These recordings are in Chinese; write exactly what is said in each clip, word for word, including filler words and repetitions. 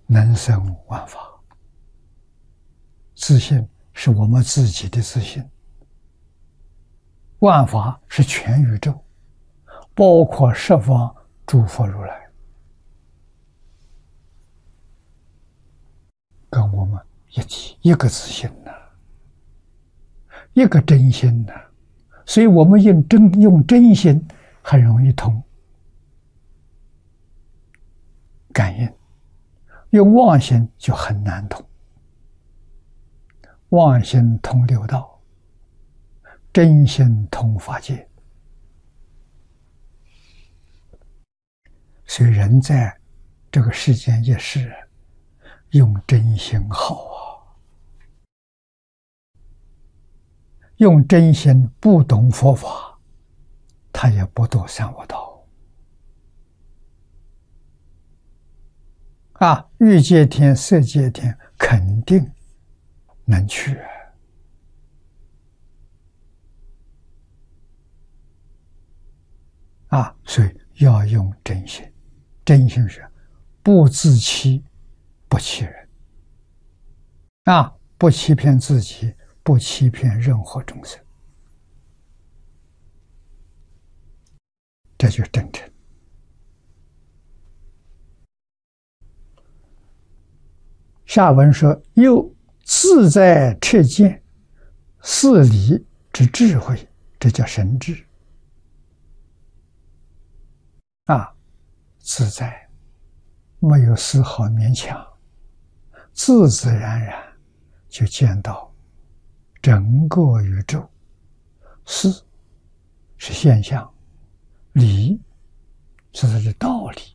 能生万法。自信是我们自己的自信，万法是全宇宙，包括十方诸佛如来，跟我们一体，一个自信呐、啊，一个真心呐、啊。所以我们用真用真心很容易通感应，用妄心就很难通。妄心通六道，真心通法界。所以人在这个世间一世，用真心好啊，用真心不懂佛法，他也不堕三恶道啊。欲界天、色界天肯定能去啊，所以要用真心。真心是不自欺，不欺人啊，不欺骗自己，不欺骗任何众生，这就是真诚。下文说：又自在彻见事理之智慧，这叫神智啊，自在，没有丝毫勉强，自自然然就见到整个宇宙。事是现象，理是它的道理，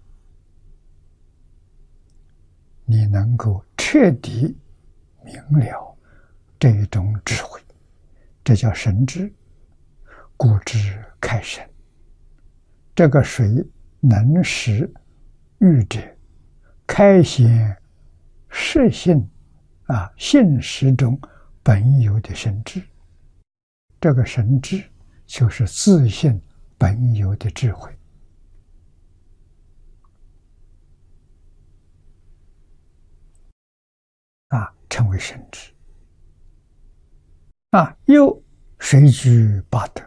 你能够彻底明了这一种智慧，这叫神智。故知开神，这个水能使欲者开显实性啊，现实中本有的神智。这个神智就是自性本有的智慧啊，称为神智啊。又随居八德，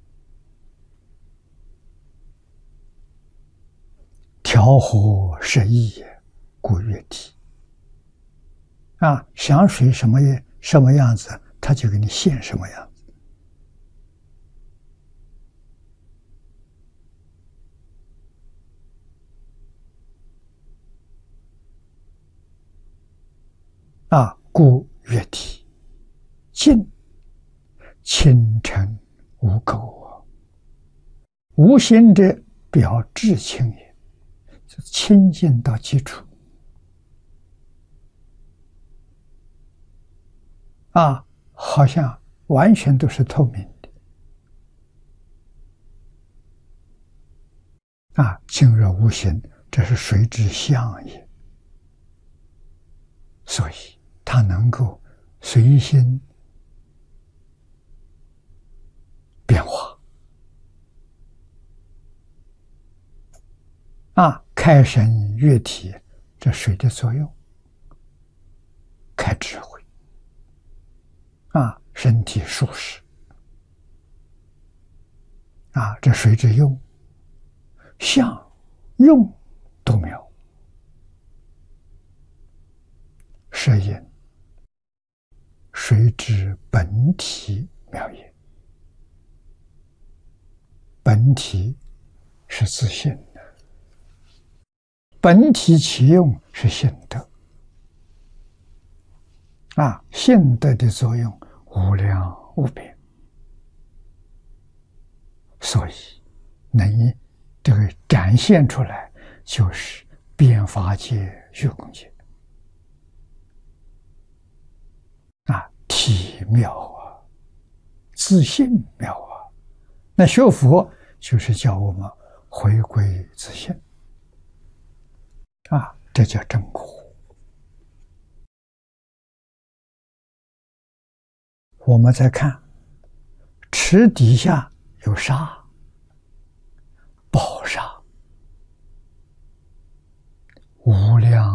调和适意也，故曰体啊。想水什么样什么样子，他就给你现什么样子啊。故曰体，净清澄无垢，无心者表至清也，清净到基础啊，好像完全都是透明的啊。净若无形，这是水之相也，所以它能够随心变化啊。开神悦体，这水的作用，开智慧啊，身体舒适啊，这水之用，相用都妙，是因水之本体妙也。本体是自性的，本体其用是性德啊，性德的作用无量无边，所以能这个展现出来，就是变法界、虚空界啊，体妙啊，自信妙啊。那学佛就是叫我们回归自性啊，这叫正果。我们再看池底下有沙，宝沙，无量